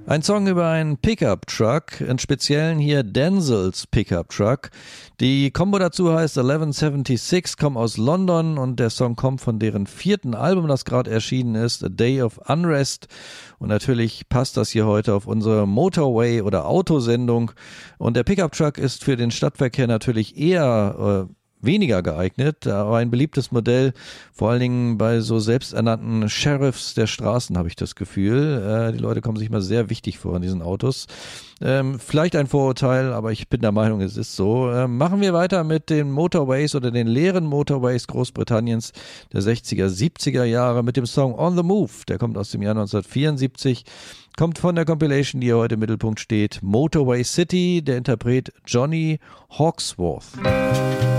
Ein Song über einen Pickup-Truck, im Speziellen hier Denzels Pickup-Truck. Die Combo dazu heißt 1176, kommt aus London und der Song kommt von deren 4. Album, das gerade erschienen ist, A Day of Unrest. Und natürlich passt das hier heute auf unsere Motorway- oder Autosendung. Und der Pickup-Truck ist für den Stadtverkehr natürlich eher weniger geeignet, aber ein beliebtes Modell, vor allen Dingen bei so selbsternannten Sheriffs der Straßen, habe ich das Gefühl. Die Leute kommen sich mal sehr wichtig vor in diesen Autos. Vielleicht ein Vorurteil, aber ich bin der Meinung, es ist so. Machen wir weiter mit den Motorways oder den leeren Motorways Großbritanniens der 60er, 70er Jahre mit dem Song On the Move. Der kommt aus dem Jahr 1974. Kommt von der Compilation, die hier heute im Mittelpunkt steht, Motorway City, der Interpret Johnny Hawksworth.